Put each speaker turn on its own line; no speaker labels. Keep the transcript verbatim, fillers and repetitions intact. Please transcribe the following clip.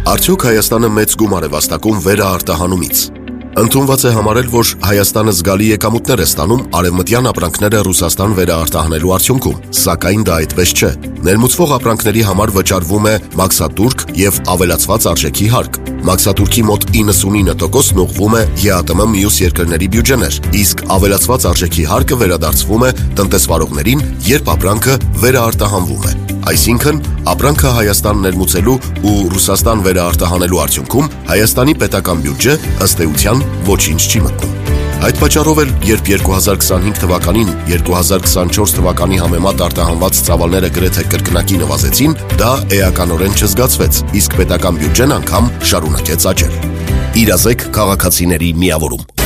Արդյոք Հայաստանը մեծ գումար է վաստակում վերաարտահանումից։ Ընդունված է համարել, որ Հայաստանը զգալի եկամուտներ է ստանում արևմտյան ապրանքները Ռուսաստան վերաարտահանելու արդյունքում, սակայն դա այդպես չէ։ Ներմուծվող ապրանքների համար վճարվում է մաքսատուրք եւ ավելացված արժեքի հարկ։ Մաքսատուրքի մոտ իննսունինը տոկոսն ուղղվում է ԵԱՏՄ մյուս երկրների բյուջեներ, իսկ ավելացված արժեքի հարկը վերադարձվում է տնտեսվարողներին, երբ ապրանքը վերաարտահանվում է։ Այսինքն, ապրանքը Հայաստան ներմուծելու ու Ռուսաստան վերաարտահանելու արդյունքում Հայաստանի պետական բյուջե ըստ էության ոչինչ չի մտնում։ Այդ պատճառով էլ, երբ երկու հազար քսանհինգ թվականին երկու հազար քսանչորս թվականի համեմատ արտահանված ծավալները գրեթե կրկնակի նվազեցին, դա էականորեն չզգացվեց, իսկ պետական բյուջեն անգամ շարունակեց աճել։ Իրազեկ քաղաքացիների միավորում։